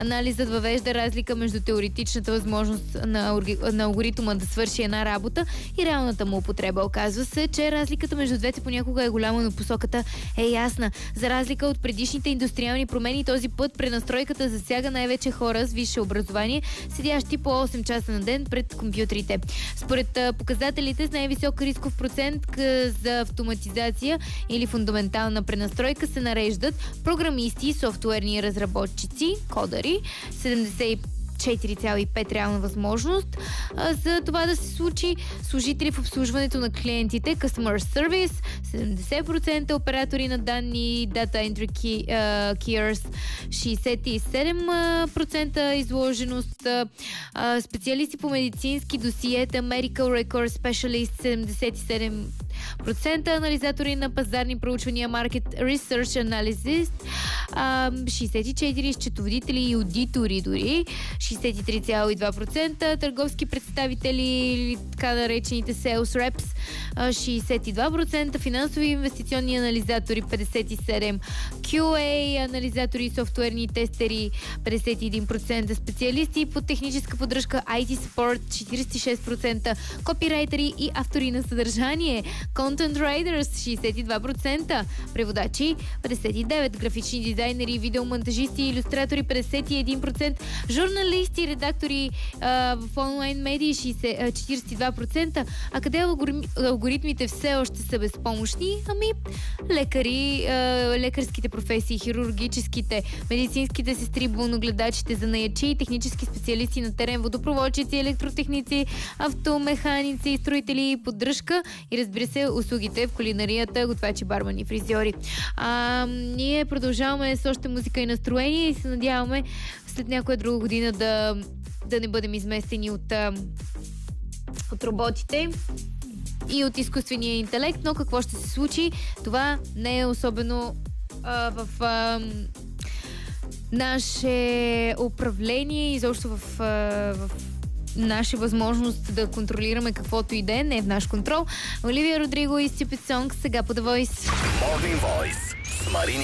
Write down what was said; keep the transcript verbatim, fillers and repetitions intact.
Анализът въвежда разлика между теоретичната възможност на, на алгоритъма да свърши една работа и реалната му употреба. Оказва се, че разликата между двете понякога е голяма, но посоката е ясна. За разлика от предишните индустриални промени, този път пренастройката засяга най-вече хора с висше образование, седящи по осем часа на ден пред компютрите. Според показателите с най-висок рисков процент за автоматизация или фундаментална пренастройка се нареждат програмисти, софтуерни разработчици, кодари, седемдесет и четири цяло и пет реална възможност а, за това да се случи. Служители в обслужването на клиентите, Customer Service, седемдесет процента оператори на данни, Data Entry key, uh, Keyers, шейсет и седем процента изложеност, а, специалисти по медицински досиета, Medical Record Specialist, седемдесет и седем процента, анализатори на пазарни проучвания, Market Research Analysis, шейсет и четири процента счетоводители и аудитори дори, шейсет и три цяло и два процента, търговски представители или така наречените Sales Reps, шейсет и два процента, финансови инвестиционни анализатори, петдесет и седем процента, кю ей анализатори и софтуерни тестери, петдесет и един процента, специалисти по техническа поддръжка, ай ти Support, четиридесет и шест процента, копирайтери и автори на съдържание, Content Writers, шейсет и два процента, преводачи, петдесет и девет процента, графични дизайнери, видеомонтажисти и илюстратори, петдесет и един процента, журналисти, редактори а, в онлайн медии, четиридесет и два процента. А къде алгоритмите все още са безпомощни? Ами, лекари, а, лекарските професии, хирургическите, медицинските сестри, болногледачите, занаятчии, технически специалисти на терен, водопроводчици, електротехници, автомеханици, строители, поддръжка и разбира се, услугите в кулинарията, готвачи, бармани, фризьори. А, ние продължаваме с още музика и настроение и се надяваме след някоя друга година да, да не бъдем изместени от, от роботите и от изкуствения интелект, но какво ще се случи, това не е особено а, в а, наше управление, изобщо в, а, в наша възможност да контролираме каквото и да е, не е в наш контрол. Оливия Родриго и Stupid Song, сега по The Voice. Morning Voice с Марин